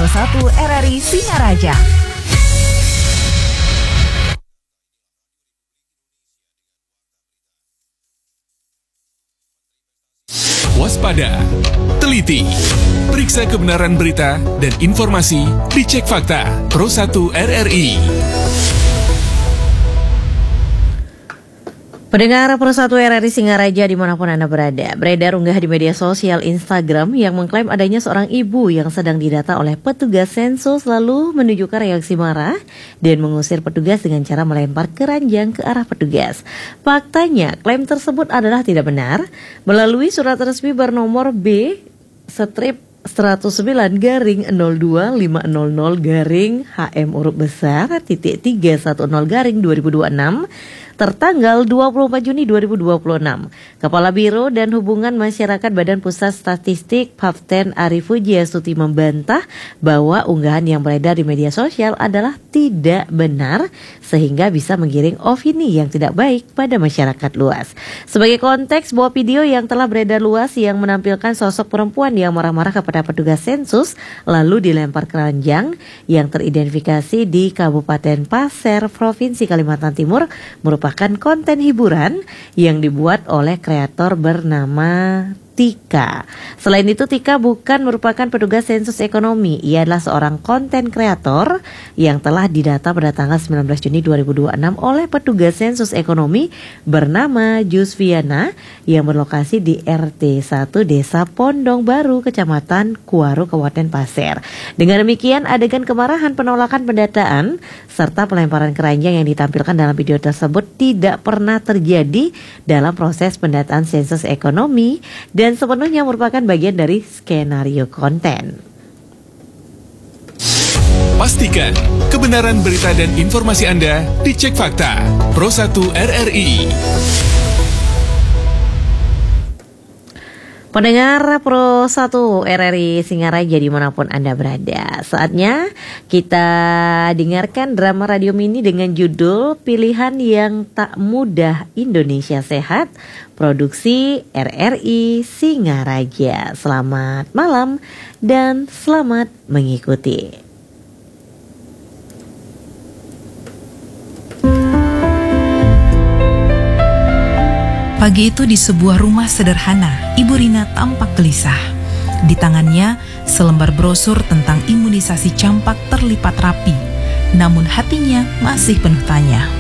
Pro 1 RRI Singaraja. Waspada, teliti, periksa kebenaran berita dan informasi, dicek fakta. Pro 1 RRI. Pendengar Pro 1 RRI Singaraja dimanapun Anda berada, beredar unggah di media sosial Instagram yang mengklaim adanya seorang ibu yang sedang didata oleh petugas sensus lalu menunjukkan reaksi marah dan mengusir petugas dengan cara melempar keranjang ke arah petugas. Faktanya, klaim tersebut adalah tidak benar. Melalui surat resmi bernomor B-09-02-500-HM huruf besar .310-2026 tertanggal 24 Juni 2026, Kepala Biro dan Hubungan Masyarakat Badan Pusat Statistik Bapten Arif Pujiastuti membantah bahwa unggahan yang beredar di media sosial adalah tidak benar sehingga bisa menggiring opini yang tidak baik pada masyarakat luas. Sebagai konteks bahwa video yang telah beredar luas yang menampilkan sosok perempuan yang marah-marah kepada petugas sensus lalu dilempar keranjang yang teridentifikasi di Kabupaten Pasir, Provinsi Kalimantan Timur merupakan konten hiburan yang dibuat oleh kreator bernama Tika. Selain itu, Tika bukan merupakan petugas sensus ekonomi. Ia adalah seorang konten kreator yang telah didata pada tanggal 19 Juni 2026 oleh petugas sensus ekonomi bernama Jusviana yang berlokasi di RT 1 Desa Pondong Baru, Kecamatan Kuaru, Kabupaten Pasir. Dengan demikian, adegan kemarahan penolakan pendataan serta pelemparan keranjang yang ditampilkan dalam video tersebut tidak pernah terjadi dalam proses pendataan sensus ekonomi dan sepenuhnya merupakan bagian dari skenario konten. Pastikan kebenaran berita dan informasi Anda dicek fakta. Pro 1 RRI. Pendengar Pro 1 RRI Singaraja dimanapun Anda berada, saatnya kita dengarkan drama radio mini dengan judul Pilihan yang Tak Mudah Indonesia Sehat, produksi RRI Singaraja. Selamat malam dan selamat mengikuti. Pagi itu di sebuah rumah sederhana, Ibu Rina tampak gelisah. Di tangannya, selembar brosur tentang imunisasi campak terlipat rapi. Namun hatinya masih penuh tanya.